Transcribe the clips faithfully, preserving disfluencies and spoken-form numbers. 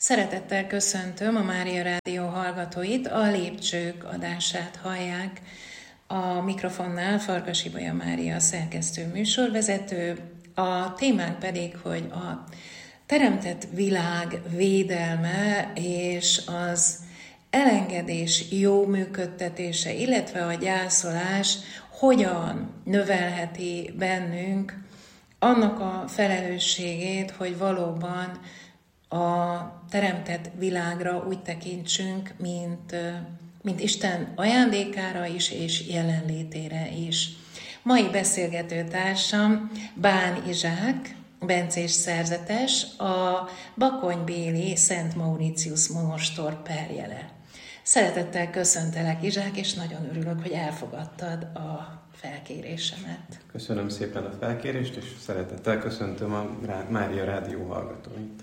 Szeretettel köszöntöm a Mária Rádió hallgatóit, a Lépcsők adását hallják. A mikrofonnál Farkas Ibolya Mária, szerkesztő műsorvezető, a témánk pedig, hogy a teremtett világ védelme és az elengedés jó működtetése, illetve a gyászolás hogyan növelheti bennünk annak a felelősségét, hogy valóban a teremtett világra úgy tekintsünk, mint, mint Isten ajándékára is, és jelenlétére is. Mai beszélgetőtársam Bán Izsák, bencés szerzetes, a bakonybéli Szent Mauritius monostor perjele. Szeretettel köszöntelek, Izsák, és nagyon örülök, hogy elfogadtad a felkérésemet. Köszönöm szépen a felkérést, és szeretettel köszöntöm a Mária Rádió hallgatóit.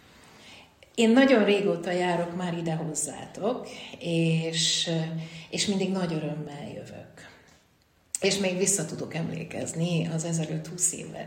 Én nagyon régóta járok már ide hozzátok, és, és mindig nagy örömmel jövök. És még vissza tudok emlékezni az ezelőtt-húsz évvel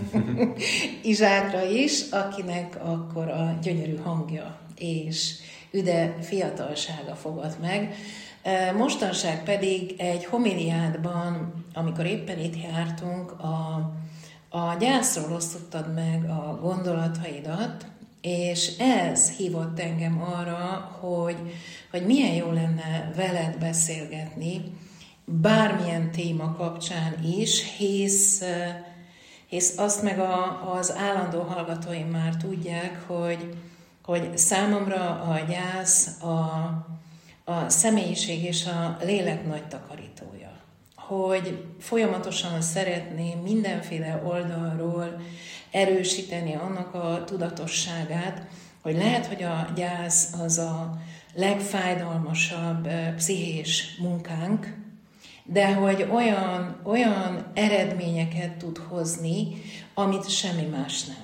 Izsákra is, akinek akkor a gyönyörű hangja és üde fiatalsága fogott meg. Mostanság pedig egy homiliádban, amikor éppen itt jártunk, a, a gyászról osztottad meg a gondolataidat, és ez hívott engem arra, hogy, hogy milyen jó lenne veled beszélgetni, bármilyen téma kapcsán is, hisz, hisz azt meg a, az állandó hallgatóim már tudják, hogy, hogy számomra a gyász a, a személyiség és a lélek nagy takarítója. Hogy folyamatosan szeretném mindenféle oldalról erősíteni annak a tudatosságát, hogy lehet, hogy a gyász az a legfájdalmasabb pszichés munkánk, de hogy olyan, olyan eredményeket tud hozni, amit semmi más nem.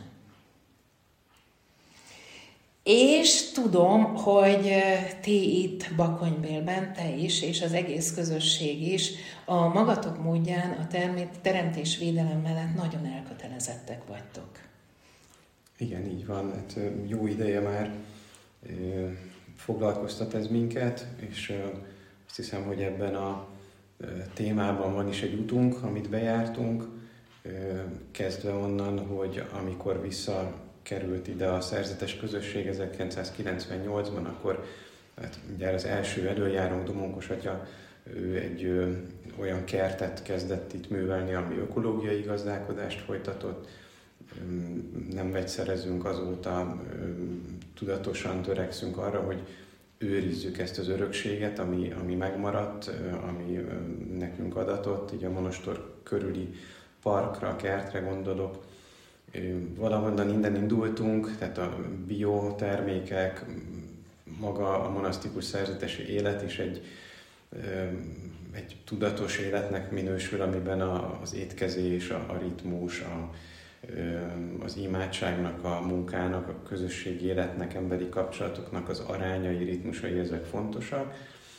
És tudom, hogy ti itt Bakonybélben, te is, és az egész közösség is a magatok módján a teremtésvédelem mellett nagyon elkötelezettek vagytok. Igen, így van. Hát jó ideje már foglalkoztat ez minket, és azt hiszem, hogy ebben a témában van is egy utunk, amit bejártunk, kezdve onnan, hogy amikor visszakerült ide a szerzetes közösség ezerkilencszázkilencvennyolcban, akkor hát ugye az első előjárónk, Domonkos atya, ő egy ö, olyan kertet kezdett itt művelni, ami ökológiai gazdálkodást folytatott. Nem vegyszerezünk azóta, tudatosan törekszünk arra, hogy őrizzük ezt az örökséget, ami, ami megmaradt, ami nekünk adatott, így a monostor körüli parkra, kertre gondolok. Valahonnan innen indultunk, tehát a biotermékek, maga a monasztikus szerzetesi élet is egy, egy tudatos életnek minősül, amiben az étkezés, a, a ritmus, a, az imádságnak, a munkának, a közösségi életnek, emberi kapcsolatoknak az arányai, ritmusai, ezek fontosak.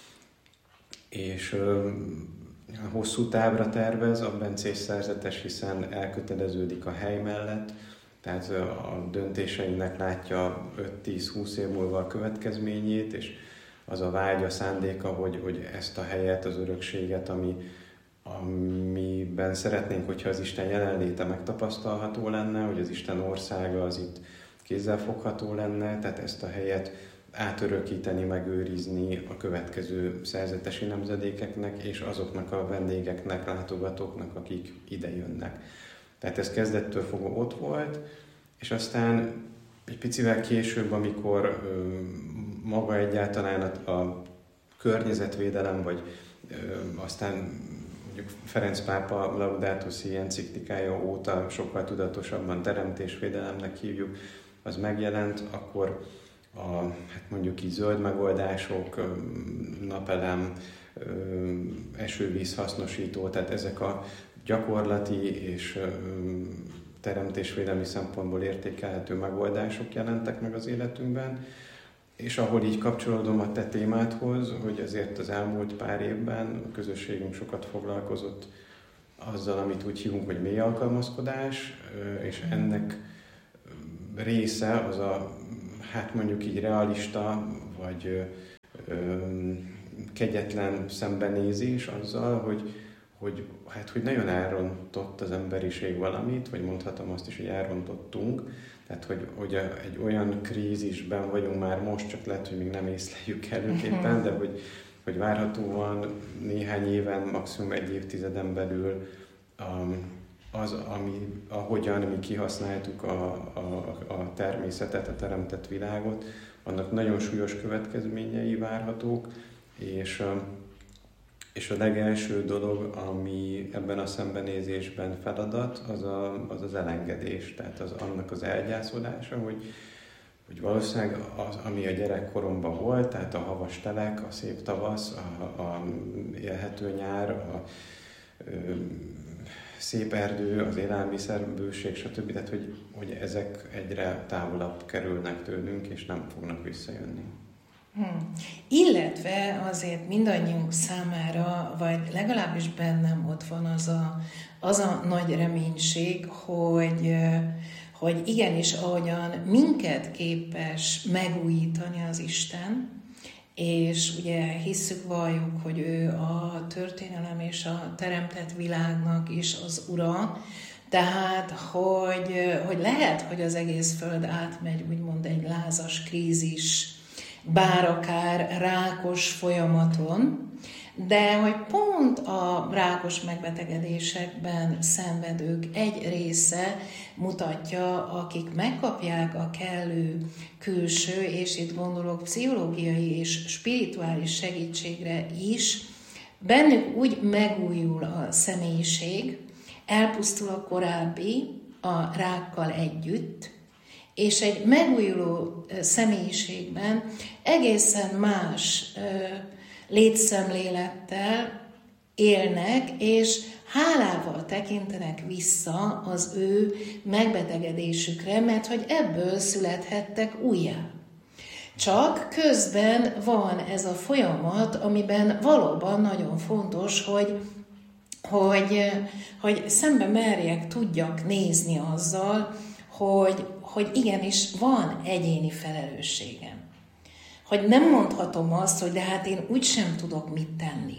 És hosszú távra tervez a bencés szerzetes, hiszen elköteleződik a hely mellett, tehát a döntéseinek látja öt-tíz-húsz év múlva a következményét, és az a vágy, a szándéka, hogy, hogy ezt a helyet, az örökséget, ami, amiben szeretnénk, hogyha az Isten jelenléte megtapasztalható lenne, hogy az Isten országa az itt kézzelfogható lenne, tehát ezt a helyet átörökíteni, megőrizni a következő szerzetesi nemzedékeknek és azoknak a vendégeknek, látogatóknak, akik ide jönnek. Tehát ez kezdettől fogva ott volt, és aztán egy picivel később, amikor ö, maga egyáltalán a, a környezetvédelem, vagy ö, aztán mondjuk Ferenc pápa Laudato Si enciklikája óta sokkal tudatosabban teremtésvédelemnek hívjuk, az megjelent, akkor a, hát mondjuk így zöld megoldások, napelem, esővíz hasznosító, tehát ezek a gyakorlati és teremtésvédelmi szempontból értékelhető megoldások jelentek meg az életünkben, és ahol így kapcsolódom a te témádhoz, hogy azért az elmúlt pár évben a közösségünk sokat foglalkozott azzal, amit úgy hívunk, hogy mély alkalmazkodás, és ennek része az a hát mondjuk így realista, vagy ö, ö, kegyetlen szembenézés azzal, hogy, hogy, hát, hogy nagyon elrontott az emberiség valamit, vagy mondhatom azt is, hogy elrontottunk. Tehát, hogy, hogy egy olyan krízisben vagyunk már most, csak lehet, hogy még nem észleljük előképpen, de hogy, hogy várhatóan néhány éven, maximum egy évtizeden belül az, ami, ahogyan mi kihasználtuk a, a, a természetet, a teremtett világot, annak nagyon súlyos következményei várhatók, és, és a legelső dolog, ami ebben a szembenézésben feladat, az a, az, az elengedés, tehát az, annak az elgyászolása, hogy, hogy valószínűleg az, ami a gyerekkoromban volt, tehát a havas telek, a szép tavasz, a, a élhető nyár, a, a szép erdő, az élelmiszerbőség, stb. Tehát, hogy, hogy ezek egyre távolabb kerülnek tőlünk, és nem fognak visszajönni. Hmm. Illetve azért mindannyiunk számára, vagy legalábbis bennem ott van az a, az a nagy reménység, hogy, hogy igenis, ahogyan minket képes megújítani az Isten, és ugye hisszük, valljuk, hogy ő a történelem és a teremtett világnak is az ura, tehát, hogy, hogy lehet, hogy az egész Föld átmegy, úgymond egy lázas krízis, bár akár rákos folyamaton, de hogy pont a rákos megbetegedésekben szenvedők egy része mutatja, akik megkapják a kellő külső, és itt gondolok pszichológiai és spirituális segítségre is, bennük úgy megújul a személyiség, elpusztul a korábbi a rákkal együtt, és egy megújuló személyiségben egészen más létszemlélettel élnek, és hálával tekintenek vissza az ő megbetegedésükre, mert hogy ebből születhettek újjá. Csak közben van ez a folyamat, amiben valóban nagyon fontos, hogy, hogy, hogy szembe merjek, tudjak nézni azzal, hogy, hogy igenis van egyéni felelősségem. Hogy nem mondhatom azt, hogy de hát én úgysem tudok mit tenni.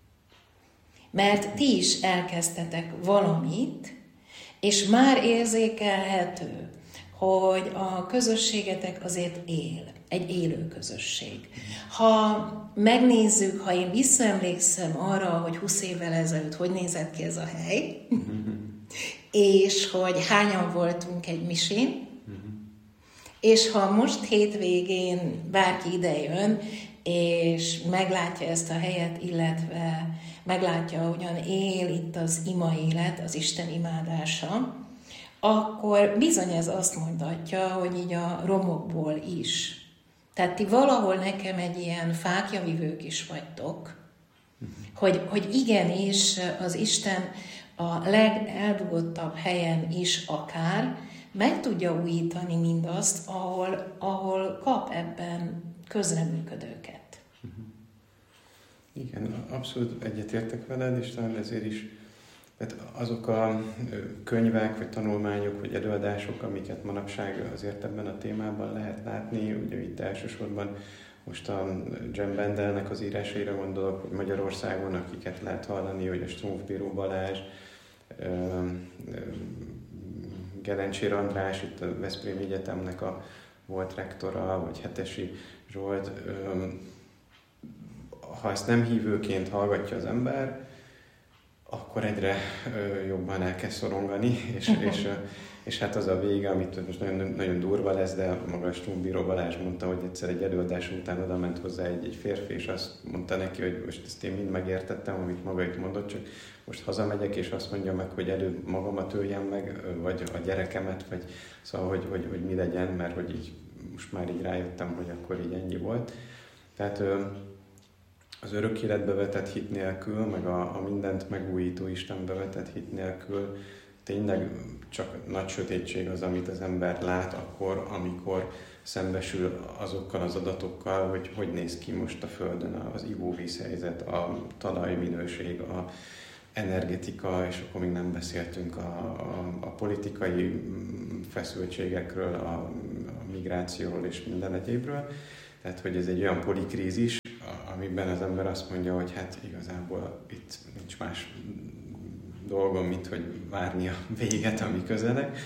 Mert ti is elkezdtetek valamit, és már érzékelhető, hogy a közösségetek azért él, egy élő közösség. Ha megnézzük, ha én visszaemlékszem arra, hogy húsz évvel ezelőtt hogy nézett ki ez a hely, és hogy hányan voltunk egy misén, és ha most hétvégén bárki idejön, és meglátja ezt a helyet, illetve meglátja, hogyan él itt az ima élet, az Isten imádása, akkor bizony ez azt mondatja, hogy így a romokból is. Tehát ti valahol nekem egy ilyen fáklyavivők is vagytok, hogy, hogy igenis az Isten a legeldugottabb helyen is akár meg tudja újítani mindazt, ahol, ahol kap ebben közreműködőket. Igen, abszolút egyetértek veled, és talán ezért is tehát azok a könyvek, vagy tanulmányok, vagy előadások, amiket manapság azért ebben a témában lehet látni, ugye itt elsősorban most a Jem Bendelnek az írásaira gondolok, hogy Magyarországon, akiket lehet hallani, hogy a Strumpf Bíró Balázs, Gelencsér András, itt a Veszprém Egyetemnek a volt rektora, vagy Hetesi Zsolt. Ha ezt nem hívőként hallgatja az ember, akkor egyre jobban elkezd szorongani, és, és, és hát az a vége, amit most nagyon, nagyon durva lesz, de maga a Strumpf Bíró Balázs mondta, hogy egyszer egy előadás után oda ment hozzá egy, egy férfi, és azt mondta neki, hogy most ezt én mind megértettem, amit maga itt mondott, csak most hazamegyek, és azt mondja meg, hogy előbb magamat öljem meg, vagy a gyerekemet, vagy szóval, hogy, hogy, hogy mi legyen, mert hogy így most már így rájöttem, hogy akkor így ennyi volt. Tehát az örök életbe vetett hit nélkül, meg a, a mindent megújító Istenbe vetett hit nélkül tényleg csak nagy sötétség az, amit az ember lát akkor, amikor szembesül azokkal az adatokkal, hogy hogy néz ki most a Földön az ivóvízhelyzet, a talajminőség, a energetika, és akkor még nem beszéltünk a, a, a politikai feszültségekről, a, a migrációról és minden egyébről. Tehát, hogy ez egy olyan polikrízis, amiben az ember azt mondja, hogy hát igazából itt nincs más dolgom, mint hogy várni a véget, ami közeleg.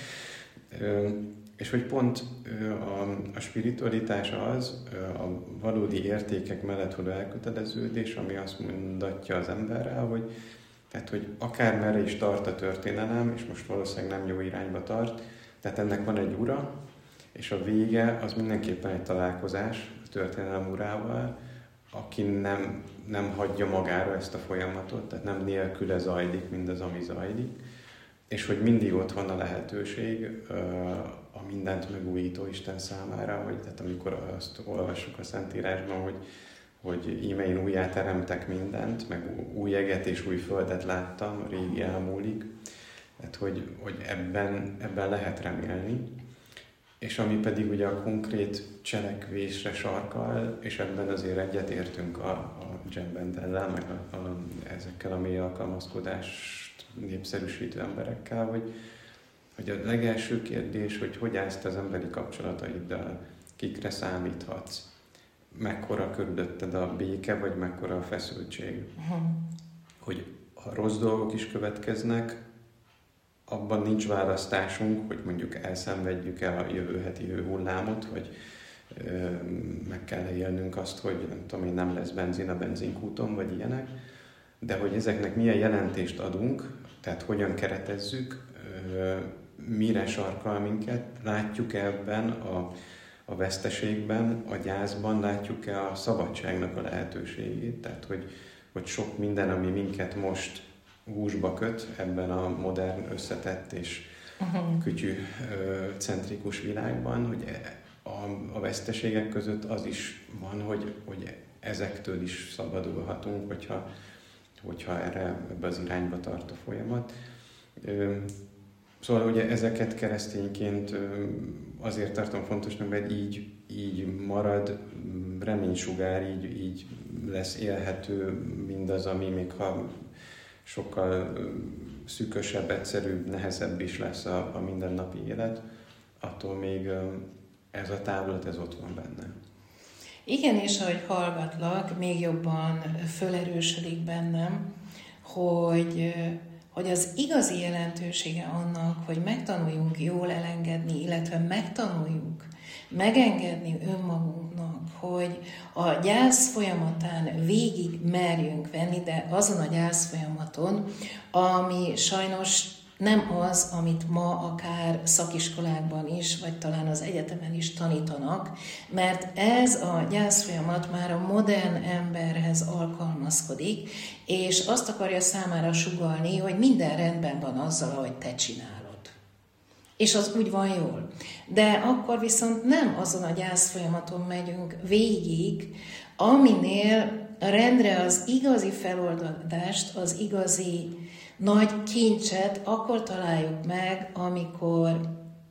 És hogy pont a, a spiritualitás az, a valódi értékek mellett való elköteleződés, ami azt mondatja az emberrel, hogy, tehát, hogy akármerre is tart a történelem, és most valószínűleg nem jó irányba tart, tehát ennek van egy ura, és a vége az mindenképpen egy találkozás a történelem urával, aki nem, nem hagyja magára ezt a folyamatot, tehát nem nélküle zajlik mindaz, ami zajlik, és hogy mindig ott van a lehetőség a mindent megújító Isten számára, hogy tehát amikor azt olvassuk a Szentírásban, hogy, hogy íme én újjá teremtek mindent, meg új eget és új földet láttam, a régi elmúlik, tehát hogy, hogy ebben, ebben lehet remélni. És ami pedig ugye a konkrét cselekvésre sarkal, és ebben azért egyetértünk a, a Jen Bendellel, meg a, a, ezekkel a mély alkalmazkodást népszerűsítő emberekkel, hogy, hogy a legelső kérdés, hogy hogy állsz te az emberi kapcsolataiddal, kikre számíthatsz, mekkora körülötted a béke, vagy mekkora a feszültség. Uh-huh. Hogy ha rossz dolgok is következnek, abban nincs választásunk, hogy mondjuk elszenvedjük el a jövő heti hőhullámot, vagy ö, meg kell élnünk azt, hogy nem tudom én, nem lesz benzin a benzinkúton, vagy ilyenek, de hogy ezeknek milyen jelentést adunk, tehát hogyan keretezzük, ö, mire sarkal minket, látjuk-e ebben a, a veszteségben, a gyászban, látjuk-e a szabadságnak a lehetőségét, tehát hogy, hogy sok minden, ami minket most húsba köt ebben a modern, összetett és uh-huh. kütyű-centrikus világban, hogy a, a veszteségek között az is van, hogy, hogy ezektől is szabadulhatunk, hogyha, hogyha erre ebbe az irányba tart a folyamat. Szóval ugye ezeket keresztényként azért tartom fontosnak, mert így, így marad, reménysugár, így, így lesz élhető mindaz, ami még ha sokkal szűkösebb, egyszerűbb, nehezebb is lesz a, a mindennapi élet, attól még ez a távlat, ez ott van benne. Igen, és ahogy hallgatlak, még jobban fölerősödik bennem, hogy, hogy az igazi jelentősége annak, hogy megtanuljunk jól elengedni, illetve megtanuljuk megengedni önmagunknak, hogy a gyász folyamatán végig merjünk venni, de azon a gyász folyamaton, ami sajnos nem az, amit ma akár szakiskolákban is, vagy talán az egyetemen is tanítanak, mert ez a gyász folyamat már a modern emberhez alkalmazkodik, és azt akarja számára sugallni, hogy minden rendben van azzal, ahogy te csinálod. És az úgy van jól. De akkor viszont nem azon a gyász folyamaton megyünk végig, aminél rendre az igazi feloldást, az igazi nagy kincset akkor találjuk meg, amikor,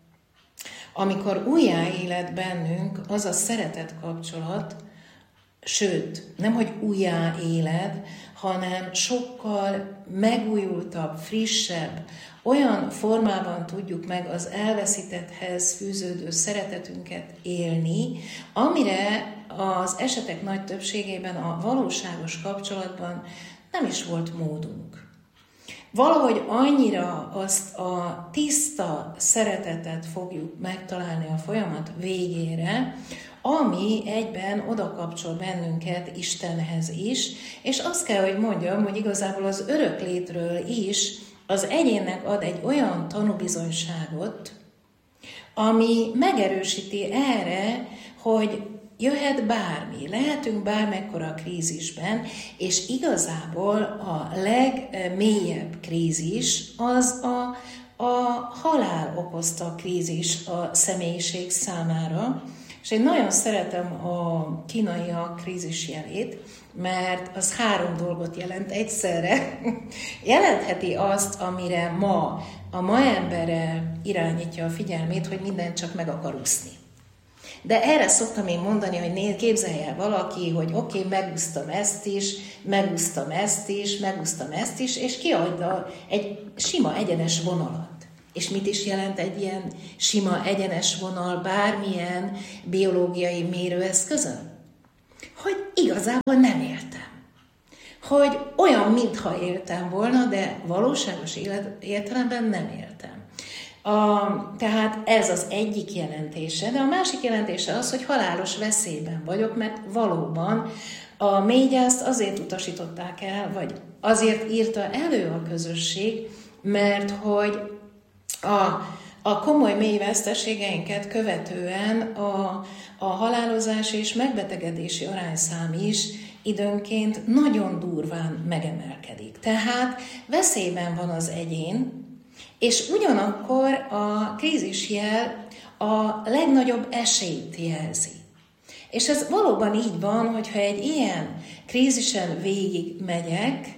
amikor újjáélet bennünk az a szeretet kapcsolat, sőt, nem hogy újjáéled, hanem sokkal megújultabb, frissebb, olyan formában tudjuk meg az elveszítetthez fűződő szeretetünket élni, amire az esetek nagy többségében a valóságos kapcsolatban nem is volt módunk. Valahogy annyira azt a tiszta szeretetet fogjuk megtalálni a folyamat végére, ami egyben odakapcsol bennünket Istenhez is, és azt kell, hogy mondjam, hogy igazából az öröklétről is az egyénnek ad egy olyan tanúbizonyságot, ami megerősíti erre, hogy jöhet bármi, lehetünk bármekkora krízisben, és igazából a legmélyebb krízis az a, a halál okozta a krízis a személyiség számára. És én nagyon szeretem a kínaiak krízisjelét, mert az három dolgot jelent egyszerre. Jelentheti azt, amire ma a ma embere irányítja a figyelmét, hogy mindent csak meg akar úszni. De erre szoktam én mondani, hogy képzelj el valaki, hogy oké, okay, megúsztam ezt is, megúsztam ezt is, megúsztam ezt is, és kiadja egy sima egyenes vonalat. És mit is jelent egy ilyen sima, egyenes vonal bármilyen biológiai mérőeszközön? Hogy igazából nem éltem. Hogy olyan, mintha éltem volna, de valóságos élet, értelemben nem éltem. A, tehát ez az egyik jelentése, de a másik jelentése az, hogy halálos veszélyben vagyok, mert valóban a mélygyászt azért utasították el, vagy azért írta elő a közösség, mert hogy a, a komoly mély veszteségeinket követően a, a halálozás és megbetegedési arányszám is időnként nagyon durván megemelkedik. Tehát veszélyben van az egyén, és ugyanakkor a krízisjel a legnagyobb esélyt jelzi. És ez valóban így van, hogyha egy ilyen krízisen végig megyek,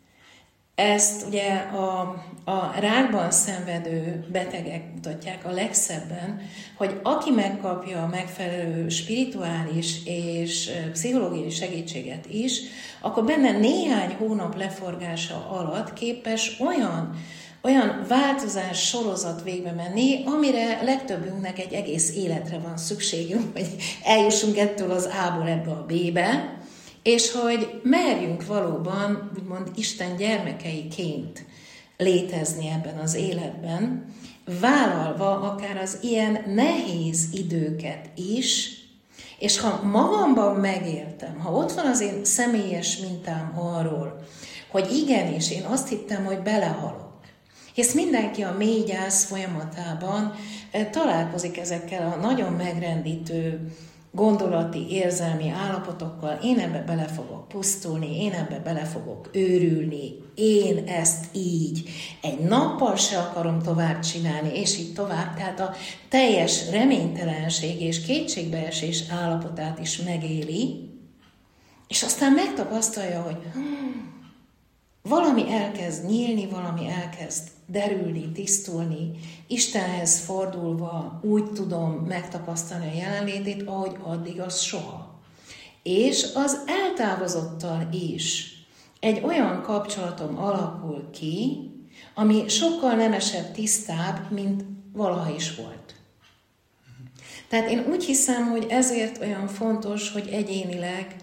ezt ugye a, a rákban szenvedő betegek mutatják a legszebben, hogy aki megkapja a megfelelő spirituális és pszichológiai segítséget is, akkor benne néhány hónap leforgása alatt képes olyan, olyan változás sorozat végbe menni, amire legtöbbünknek egy egész életre van szükségünk, hogy eljussunk ettől az A-ból ebbe a B-be, és hogy merjünk valóban, úgymond Isten gyermekeiként létezni ebben az életben, vállalva akár az ilyen nehéz időket is, és ha magamban megértem, ha ott van az én személyes mintám arról, hogy igenis, én azt hittem, hogy belehalok, hisz mindenki a mély gyász folyamatában találkozik ezekkel a nagyon megrendítő gondolati, érzelmi állapotokkal, én ebbe bele fogok pusztulni, én ebbe bele fogok őrülni, én ezt így egy nappal se akarom tovább csinálni, és így tovább. Tehát a teljes reménytelenség és kétségbeesés állapotát is megéli, és aztán megtapasztalja, hogy hmm, valami elkezd nyílni, valami elkezd derülni, tisztulni, Istenhez fordulva úgy tudom megtapasztalni a jelenlétét, ahogy addig az soha. És az eltávozottal is egy olyan kapcsolatom alakul ki, ami sokkal nemesebb, tisztább, mint valaha is volt. Tehát én úgy hiszem, hogy ezért olyan fontos, hogy egyénileg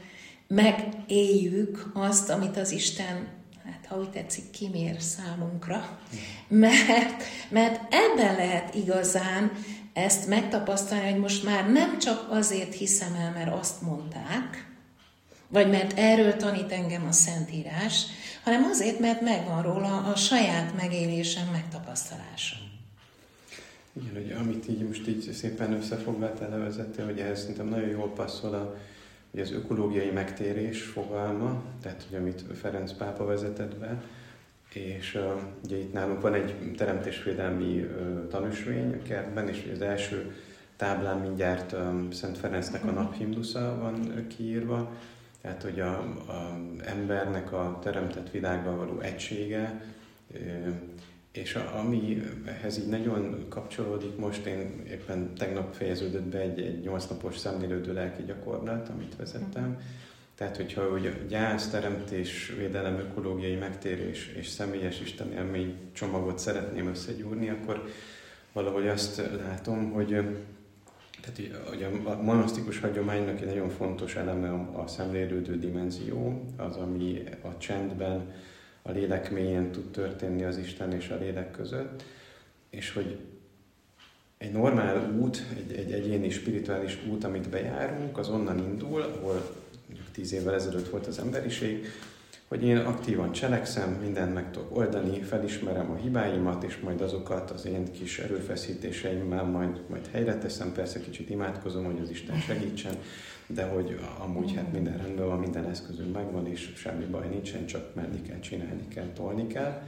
megéljük azt, amit az Isten, hát ha úgy tetszik, kimér számunkra, mert, mert ebben lehet igazán ezt megtapasztalni, hogy most már nem csak azért hiszem el, mert azt mondták, vagy mert erről tanít engem a Szentírás, hanem azért, mert megvan róla a saját megélésem, megtapasztalásom. Igen, hogy amit így most így szépen összefogva te levezettél, hogy ehhez szerintem nagyon jól passzol a, ugye az ökológiai megtérés fogalma, tehát ugye, amit Ferenc pápa vezetett be, és uh, ugye itt nálunk van egy teremtésvédelmi uh, tanúsvény a kertben, és az első táblán mindjárt um, Szent Ferencnek a naphimnusza van uh, kiírva, tehát hogy a, a embernek a teremtett világgal való egysége, uh, és a, amihez így nagyon kapcsolódik most, én éppen tegnap fejeződött be egy, egy nyolc napos szemlélődő lelki gyakorlat, amit vezettem. Tehát, hogyha hogy a gyász, teremtés, védelem, ökológiai megtérés és személyes istenélmény csomagot szeretném összegyúrni, akkor valahogy azt látom, hogy, tehát, hogy a monasztikus hagyománynak egy nagyon fontos eleme a szemlélődő dimenzió, az, ami a csendben, a lélek mélyén tud történni az Isten és a lélek között, és hogy egy normál út, egy, egy egyéni spirituális út, amit bejárunk, az onnan indul, ahol mondjuk tíz évvel ezelőtt volt az emberiség, hogy én aktívan cselekszem, mindent meg tudok oldani, felismerem a hibáimat, és majd azokat az én kis erőfeszítéseimmel majd, majd helyre teszem, persze kicsit imádkozom, hogy az Isten segítsen, de hogy amúgy hát minden rendben van, minden eszközünk megvan, és semmi baj nincsen, csak menni kell, csinálni kell, tolni kell.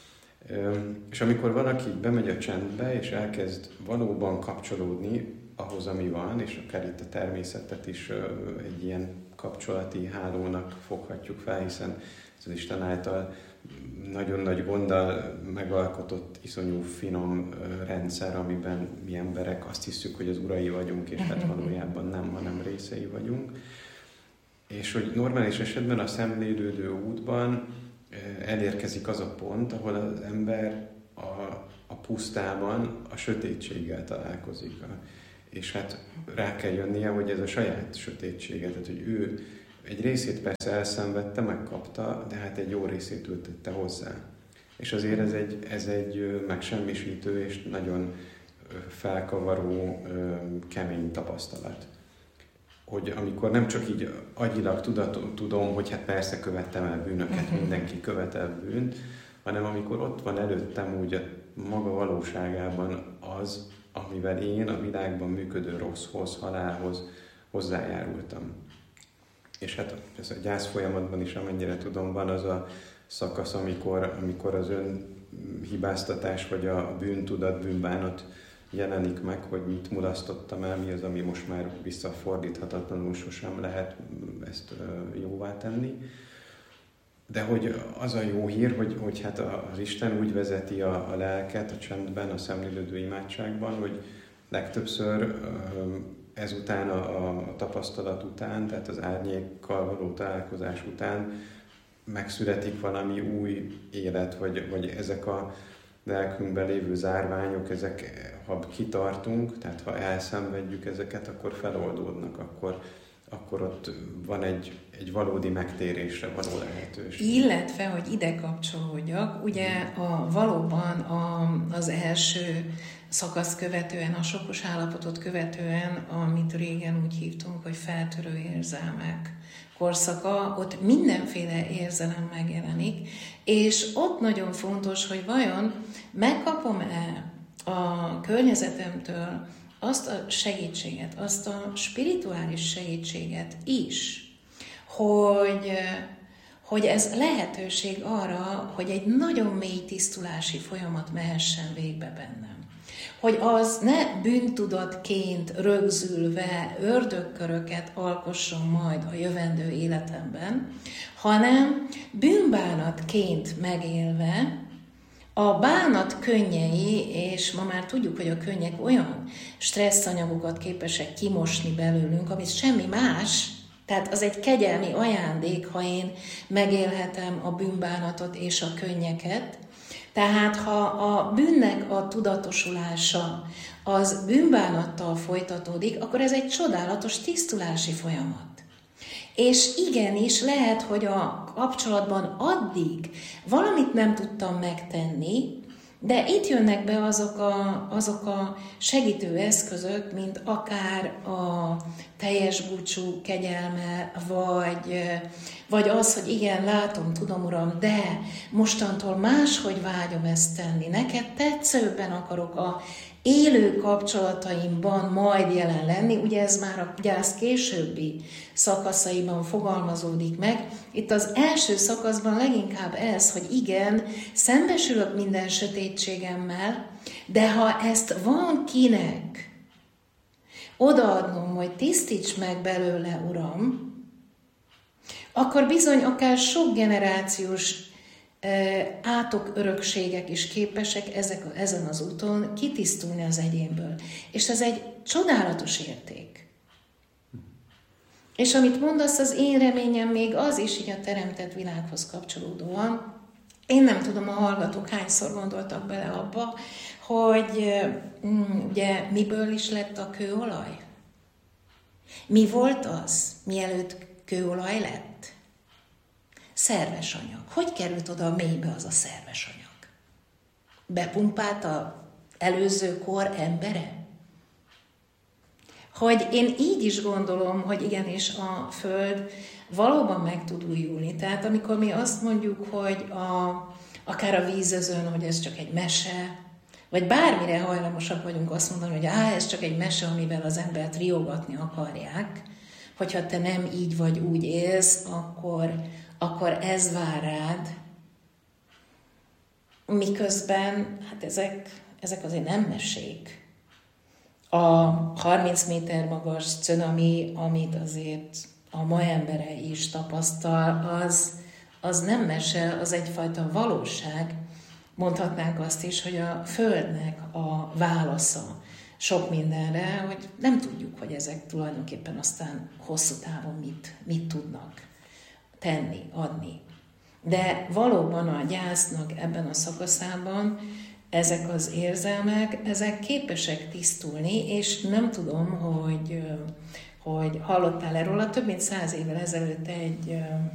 És amikor valaki bemegy a csendbe, és elkezd valóban kapcsolódni ahhoz, ami van, és akár itt a természetet is egy ilyen kapcsolati hálónak foghatjuk fel, hiszen ez az Isten által nagyon nagy gonddal megalkotott, iszonyú finom rendszer, amiben mi emberek azt hiszük, hogy az urai vagyunk, és hát valójában nem, hanem részei vagyunk. És hogy normális esetben a szemlélődő útban elérkezik az a pont, ahol az ember a, a pusztában a sötétséggel találkozik. És hát rá kell jönnie, hogy ez a saját sötétsége, tehát hogy ő egy részét persze elszenvedte, megkapta, de hát egy jó részét ültette hozzá. És azért ez egy, ez egy megsemmisítő és nagyon felkavaró, kemény tapasztalat. Hogy amikor nem csak így agyilag tudatom, tudom, hogy hát persze követtem el bűnöket, uh-huh. mindenki követel bűnt, hanem amikor ott van előttem úgy a maga valóságában az, amivel én a világban működő rosszhoz, halálhoz hozzájárultam. És hát ez a gyász folyamatban is, amennyire tudom, van az a szakasz, amikor, amikor az önhibáztatás, vagy a bűntudat, bűnbánat jelenik meg, hogy mit mulasztottam el, mi az, ami most már visszafordíthatatlanul sosem lehet ezt jóvá tenni. De hogy az a jó hír, hogy, hogy hát az Isten úgy vezeti a, a lelket a csendben, a szemlélődő imádságban, hogy legtöbbször ezután a, a tapasztalat után, tehát az árnyékkal való találkozás után megszületik valami új élet, vagy, vagy ezek a lelkünkben lévő zárványok, ezek, ha kitartunk, tehát ha elszenvedjük ezeket, akkor feloldódnak, akkor, akkor ott van egy, egy valódi megtérésre való lehetőség. Illetve, hogy ide kapcsolódjak, ugye a, valóban a, az első szakasz követően, a sokkos állapotot követően, amit régen úgy hívtunk, hogy feltörő érzelmek korszaka, ott mindenféle érzelem megjelenik, és ott nagyon fontos, hogy vajon megkapom-e a környezetemtől azt a segítséget, azt a spirituális segítséget is, hogy, hogy ez lehetőség arra, hogy egy nagyon mély tisztulási folyamat mehessen végbe bennem. Hogy az ne bűntudatként rögzülve ördögköröket alkosson majd a jövendő életemben, hanem bűnbánatként megélve a bánat könnyei, és ma már tudjuk, hogy a könnyek olyan stresszanyagokat képesek kimosni belőlünk, amit semmi más, tehát az egy kegyelmi ajándék, ha én megélhetem a bűnbánatot és a könnyeket. Tehát ha a bűnnek a tudatosulása az bűnbánattal folytatódik, akkor ez egy csodálatos tisztulási folyamat. És igenis lehet, hogy a kapcsolatban addig valamit nem tudtam megtenni, de itt jönnek be azok a, azok a segítő eszközök, mint akár a teljes búcsú kegyelme, vagy, vagy az, hogy igen, látom, tudom, Uram, de mostantól máshogy vágyom ezt tenni. Neked tetszőbben akarok a élő kapcsolataimban majd jelen lenni, ugye ez már a gyász későbbi szakaszaiban fogalmazódik meg. Itt az első szakaszban leginkább ez, hogy igen, szembesülök minden sötétségemmel, de ha ezt van kinek odaadnom, hogy tisztíts meg belőle, Uram, akkor bizony akár sok generációs átok, örökségek is képesek ezek, ezen az úton kitisztulni az egyénből. És ez egy csodálatos érték. És amit mondasz, az én reményem még az is, így a teremtett világhoz kapcsolódóan. Én nem tudom, a hallgatók hányszor gondoltak bele abba, hogy mm, ugye miből is lett a kőolaj? Mi volt az, mielőtt kőolaj lett? Szerves anyag. Hogy került oda a mélybe az a szerves anyag? Bepumpált az előző kor embere? Hogy én így is gondolom, hogy igenis a Föld valóban meg tud újulni. Tehát amikor mi azt mondjuk, hogy a, akár a vízözön, hogy ez csak egy mese, vagy bármire hajlamosak vagyunk azt mondani, hogy á, ez csak egy mese, amivel az embert riogatni akarják, hogyha te nem így vagy úgy élsz, akkor, akkor ez vár rád. Miközben, hát ezek, ezek azért nem mesék. A harminc méter magas cunami, amit azért a ma embere is tapasztal, az, az nem mese, az egyfajta valóság. Mondhatnánk azt is, hogy a Földnek a válasza sok mindenre, hogy nem tudjuk, hogy ezek tulajdonképpen aztán hosszú távon mit, mit tudnak tenni, adni. De valóban a gyásznak ebben a szakaszában ezek az érzelmek, ezek képesek tisztulni, és nem tudom, hogy, hogy hallottál erről, több mint száz évvel ezelőtt egy